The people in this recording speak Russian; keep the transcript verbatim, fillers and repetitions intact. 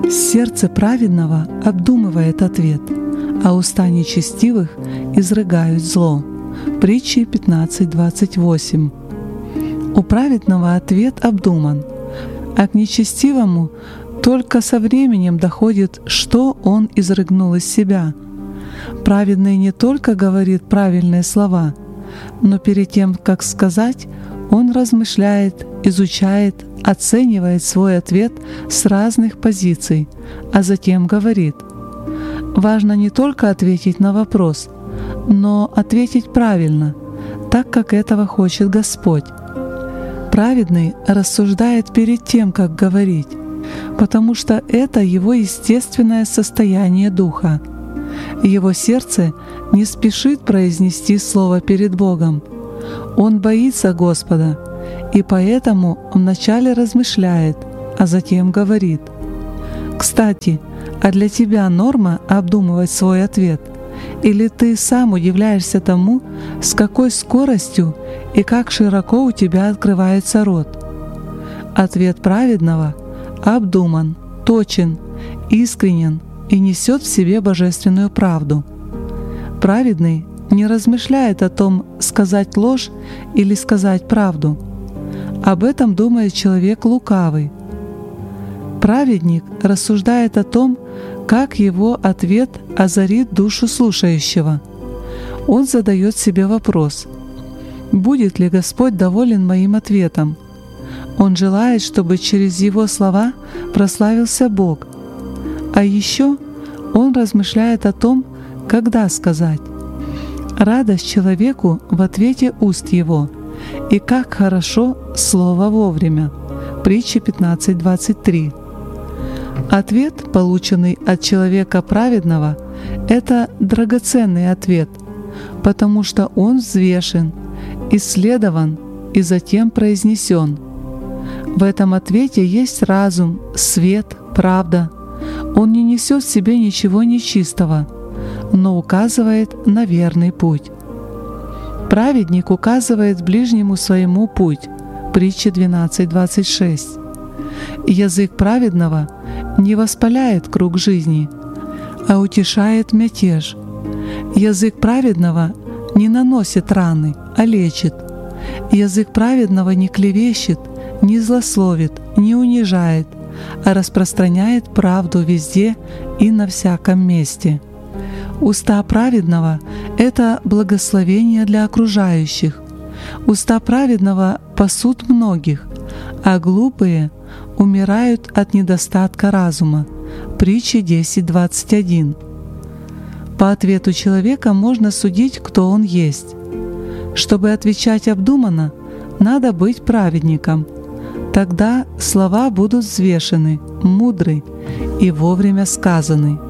Сердце праведного обдумывает ответ, а уста нечестивых изрыгают зло. Притчи пятнадцать двадцать восемь. У праведного ответ обдуман, а к нечестивому только со временем доходит, что он изрыгнул из себя. Праведный не только говорит правильные слова, но перед тем, как сказать, он размышляет, изучает, оценивает свой ответ с разных позиций, а затем говорит. Важно не только ответить на вопрос, но ответить правильно, так как этого хочет Господь. Праведный рассуждает перед тем, как говорить, потому что это его естественное состояние духа. Его сердце не спешит произнести слово перед Богом. Он боится Господа, и поэтому вначале размышляет, а затем говорит. Кстати, а для тебя норма обдумывать свой ответ? Или ты сам удивляешься тому, с какой скоростью и как широко у тебя открывается рот? Ответ праведного обдуман, точен, искренен и несет в себе божественную правду. Праведный не размышляет о том, сказать ложь или сказать правду. Об этом думает человек лукавый. Праведник рассуждает о том, как его ответ озарит душу слушающего. Он задает себе вопрос: будет ли Господь доволен моим ответом? Он желает, чтобы через его слова прославился Бог. А еще он размышляет о том, когда сказать. Радость человеку в ответе уст его, и как хорошо слово вовремя. Притча пятнадцать двадцать три. Ответ, полученный от человека праведного, это драгоценный ответ, потому что он взвешен, исследован и затем произнесен. В этом ответе есть разум, свет, правда. Он не несет в себе ничего нечистого, но указывает на верный путь. Праведник указывает ближнему своему путь. Притча двенадцать двадцать шесть. Язык праведного не воспаляет круг жизни, а утешает мятеж. Язык праведного не наносит раны, а лечит. Язык праведного не клевещет, не злословит, не унижает, а распространяет правду везде и на всяком месте. Уста праведного — это благословение для окружающих. Уста праведного пасут многих, а глупые умирают от недостатка разума. Притча десять двадцать один. По ответу человека можно судить, кто он есть. Чтобы отвечать обдуманно, надо быть праведником. Тогда слова будут взвешены, мудры и вовремя сказаны.